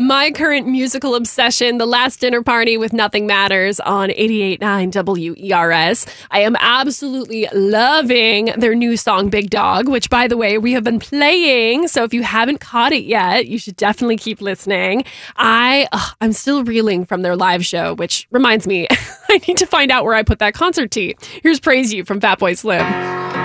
my current musical obsession, The Last Dinner Party with Nothing Matters on 88.9 WERS. I am absolutely loving their new song, Big Dog, which, by the way, we have been playing. So if you haven't caught it yet, you should definitely keep listening. I'm still reeling from their live show, which reminds me, I need to find out where I put that concert tee. Here's Praise You from Fatboy Slim.